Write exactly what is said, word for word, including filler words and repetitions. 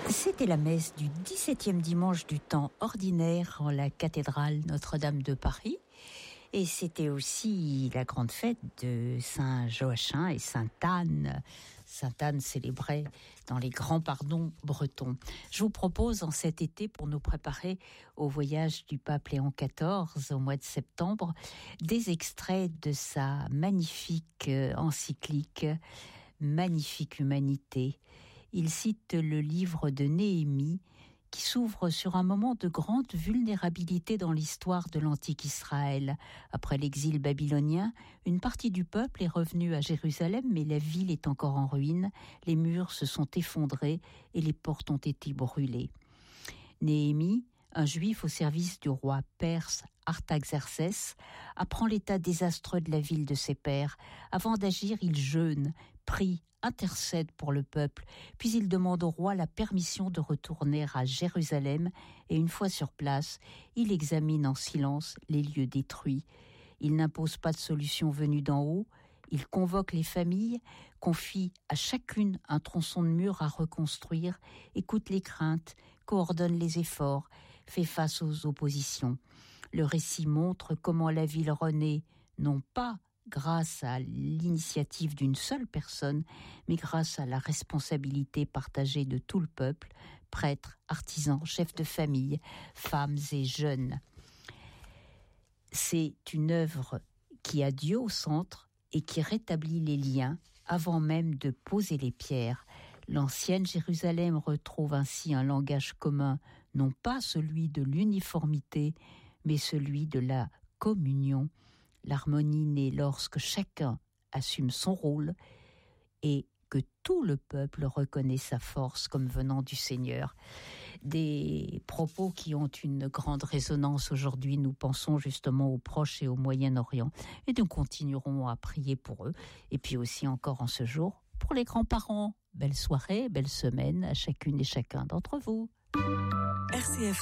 C'était la messe du dix-septième dimanche du temps ordinaire en la cathédrale Notre-Dame de Paris. Et c'était aussi la grande fête de Saint Joachim et Sainte Anne. Sainte Anne célébrée dans les grands pardons bretons. Je vous propose en cet été, pour nous préparer au voyage du pape Léon quatorze au mois de septembre, des extraits de sa magnifique encyclique « Magnifique humanité ». Il cite le livre de Néhémie qui s'ouvre sur un moment de grande vulnérabilité dans l'histoire de l'antique Israël. Après l'exil babylonien, une partie du peuple est revenue à Jérusalem, mais la ville est encore en ruine, les murs se sont effondrés et les portes ont été brûlées. Néhémie, un juif au service du roi perse Artaxerxès, apprend l'état désastreux de la ville de ses pairs. Avant d'agir, il jeûne, prie, intercède pour le peuple, puis il demande au roi la permission de retourner à Jérusalem et une fois sur place, il examine en silence les lieux détruits. Il n'impose pas de solution venue d'en haut, il convoque les familles, confie à chacune un tronçon de mur à reconstruire, écoute les craintes, coordonne les efforts, fait face aux oppositions. Le récit montre comment la ville renaît, non pas grâce à l'initiative d'une seule personne, mais grâce à la responsabilité partagée de tout le peuple, prêtres, artisans, chefs de famille, femmes et jeunes. C'est une œuvre qui a Dieu au centre et qui rétablit les liens avant même de poser les pierres. L'ancienne Jérusalem retrouve ainsi un langage commun, non pas celui de l'uniformité, mais celui de la communion. L'harmonie naît lorsque chacun assume son rôle et que tout le peuple reconnaît sa force comme venant du Seigneur. Des propos qui ont une grande résonance aujourd'hui. Nous pensons justement aux Proches et au Moyen-Orient et nous continuerons à prier pour eux. Et puis aussi encore en ce jour, pour les grands-parents. Belle soirée, belle semaine à chacune et chacun d'entre vous. R C F